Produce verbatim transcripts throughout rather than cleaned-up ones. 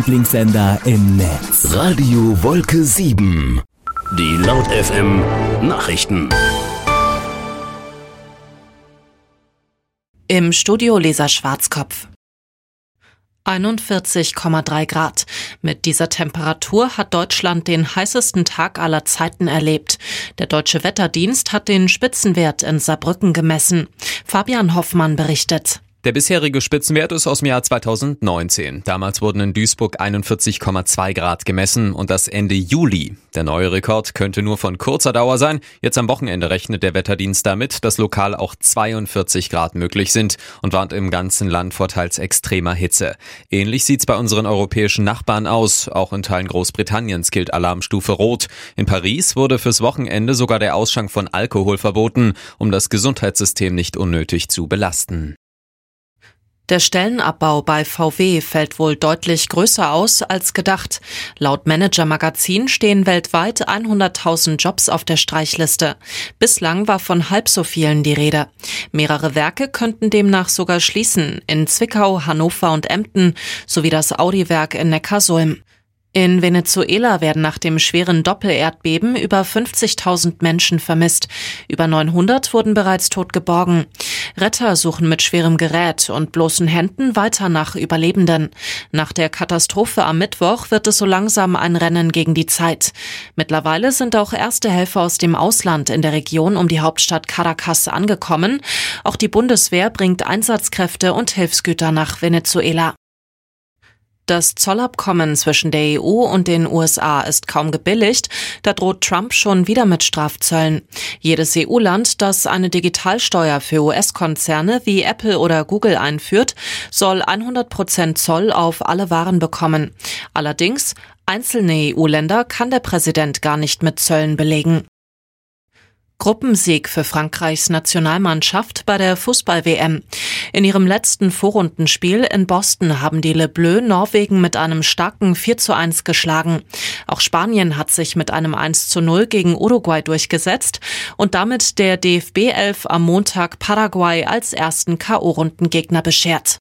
Lieblingssender im Netz. Radio Wolke sieben. Die Laut F M Nachrichten. Im Studio Lisa Schwarzkopf. einundvierzig Komma drei Grad. Mit dieser Temperatur hat Deutschland den heißesten Tag aller Zeiten erlebt. Der Deutsche Wetterdienst hat den Spitzenwert in Saarbrücken gemessen. Fabian Hoffmann berichtet. Der bisherige Spitzenwert ist aus dem Jahr zweitausendneunzehn. Damals wurden in Duisburg einundvierzig Komma zwei Grad gemessen und das Ende Juli. Der neue Rekord könnte nur von kurzer Dauer sein. Jetzt am Wochenende rechnet der Wetterdienst damit, dass lokal auch zweiundvierzig Grad möglich sind und warnt im ganzen Land vor teils extremer Hitze. Ähnlich sieht's bei unseren europäischen Nachbarn aus. Auch in Teilen Großbritanniens gilt Alarmstufe Rot. In Paris wurde fürs Wochenende sogar der Ausschank von Alkohol verboten, um das Gesundheitssystem nicht unnötig zu belasten. Der Stellenabbau bei V W fällt wohl deutlich größer aus als gedacht. Laut Manager Magazin stehen weltweit hunderttausend Jobs auf der Streichliste. Bislang war von halb so vielen die Rede. Mehrere Werke könnten demnach sogar schließen, in Zwickau, Hannover und Emden, sowie das Audi-Werk in Neckarsulm. In Venezuela werden nach dem schweren Doppelerdbeben über fünfzigtausend Menschen vermisst. Über neunhundert wurden bereits tot geborgen. Retter suchen mit schwerem Gerät und bloßen Händen weiter nach Überlebenden. Nach der Katastrophe am Mittwoch wird es so langsam ein Rennen gegen die Zeit. Mittlerweile sind auch erste Helfer aus dem Ausland in der Region um die Hauptstadt Caracas angekommen. Auch die Bundeswehr bringt Einsatzkräfte und Hilfsgüter nach Venezuela. Das Zollabkommen zwischen der E U und den U S A ist kaum gebilligt, da droht Trump schon wieder mit Strafzöllen. Jedes E U-Land, das eine Digitalsteuer für U S-Konzerne wie Apple oder Google einführt, soll hundert Prozent Zoll auf alle Waren bekommen. Allerdings, einzelne E U-Länder kann der Präsident gar nicht mit Zöllen belegen. Gruppensieg für Frankreichs Nationalmannschaft bei der Fußball-W M. In ihrem letzten Vorrundenspiel in Boston haben die Le Bleus Norwegen mit einem starken vier zu eins geschlagen. Auch Spanien hat sich mit einem eins zu null gegen Uruguay durchgesetzt und damit der D F B elf am Montag Paraguay als ersten K O-Rundengegner beschert.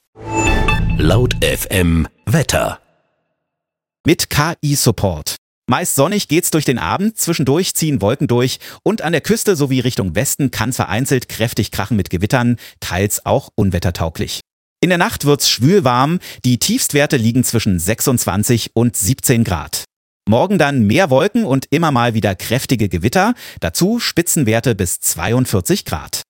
Laut F M Wetter. Mit K I-Support. Meist sonnig geht's durch den Abend, zwischendurch ziehen Wolken durch und an der Küste sowie Richtung Westen kann vereinzelt kräftig krachen mit Gewittern, teils auch unwettertauglich. In der Nacht wird's schwülwarm, die Tiefstwerte liegen zwischen sechsundzwanzig und siebzehn Grad. Morgen dann mehr Wolken und immer mal wieder kräftige Gewitter, dazu Spitzenwerte bis zweiundvierzig Grad.